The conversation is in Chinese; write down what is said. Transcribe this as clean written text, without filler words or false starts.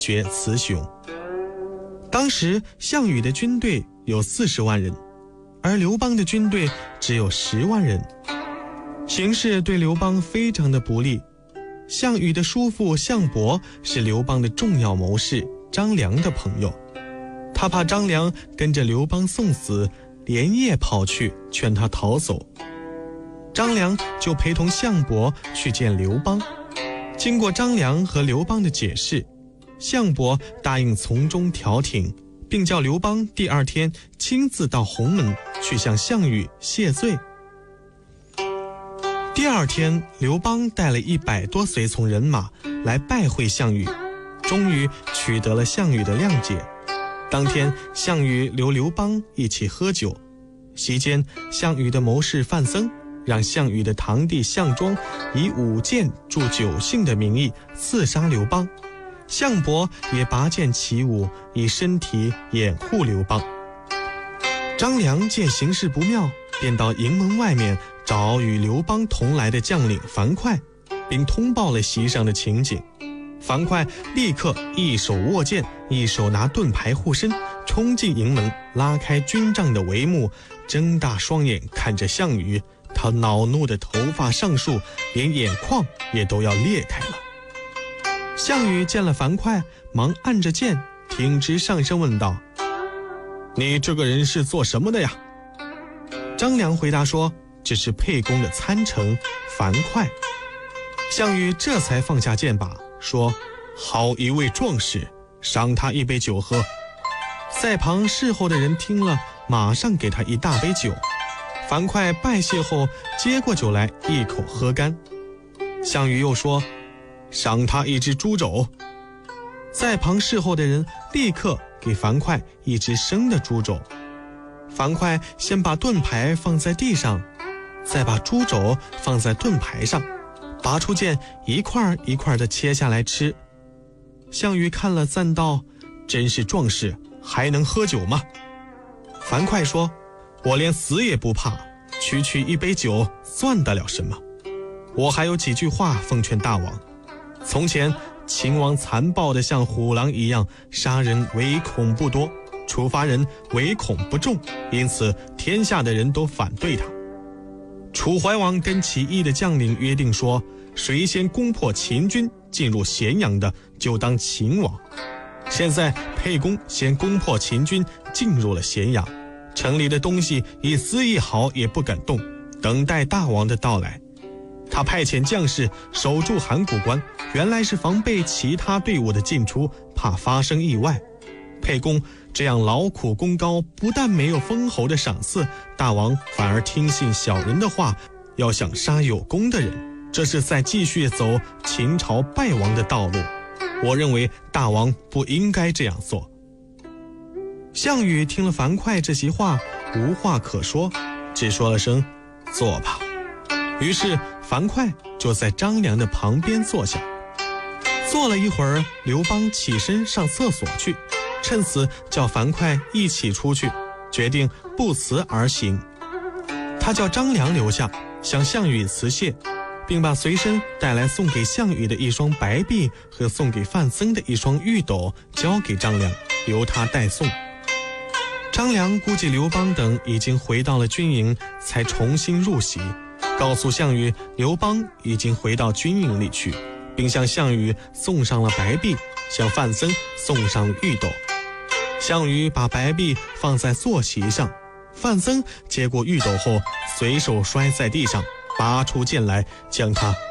决雌雄。当时项羽的军队有40万人，而刘邦的军队只有10万人，形势对刘邦非常的不利。项羽的叔父项伯是刘邦的重要谋士张良的朋友，他怕张良跟着刘邦送死，连夜跑去劝他逃走。张良就陪同项伯去见刘邦。经过张良和刘邦的解释，项伯答应从中调停，并叫刘邦第2天亲自到鸿门去向项羽谢罪。第2天，刘邦带了100多随从人马来拜会项羽，终于取得了项羽的谅解。当天，项羽留刘邦一起喝酒。席间，项羽的谋士范增让项羽的堂弟项庄以舞剑助酒兴的名义刺杀刘邦，项伯也拔剑起舞，以身体掩护刘邦。张良见形势不妙，便到营门外面找与刘邦同来的将领樊哙，并通报了席上的情景。樊哙立刻一手握剑，一手拿盾牌护身，冲进营门，拉开军帐的帷幕，睁大双眼看着项羽。他恼怒的头发上竖，连眼眶也都要裂开了。项羽见了樊哙，忙按着剑，挺直上身问道：“你这个人是做什么的呀？”张良回答说：“这是沛公的参臣樊哙。”项羽这才放下剑把，说：“好一位壮士，赏他一杯酒喝。”在旁侍候的人听了，马上给他一大杯酒。樊哙拜谢后，接过酒来一口喝干。项羽又说：“赏他一只猪肘。”在旁侍候的人立刻给樊哙一只生的猪肘。樊哙先把盾牌放在地上，再把猪肘放在盾牌上，拔出剑一块一块地切下来吃。项羽看了赞道：“真是壮士，还能喝酒吗？”樊哙说：“我连死也不怕，区一杯酒算得了什么？我还有几句话奉劝大王。从前秦王残暴的像虎狼一样，杀人唯恐不多，处罚人唯恐不重，因此天下的人都反对他。楚怀王跟起义的将领约定说，谁先攻破秦军进入咸阳的，就当秦王。现在沛公先攻破秦军进入了咸阳，城里的东西一丝一毫也不敢动，等待大王的到来。他派遣将士守住函谷关，原来是防备其他队伍的进出，怕发生意外。沛公这样劳苦功高，不但没有封侯的赏赐，大王反而听信小人的话，要想杀有功的人，这是在继续走秦朝败亡的道路。我认为大王不应该这样做。项羽听了樊哙这席话，无话可说，只说了声坐吧。于是樊哙就在张良的旁边坐下。坐了一会儿，刘邦起身上厕所去，趁此叫樊哙一起出去，决定不辞而行。他叫张良留下，向项羽辞谢，并把随身带来送给项羽的一双白璧和送给范增的一双玉斗交给张良，由他代送。张良估计刘邦等已经回到了军营，才重新入席，告诉项羽刘邦已经回到军营里去，并向项羽送上了白璧，向范增送上了玉斗。项羽把白璧放在坐席上，范增接过玉斗后，随手摔在地上，拔出剑来，将它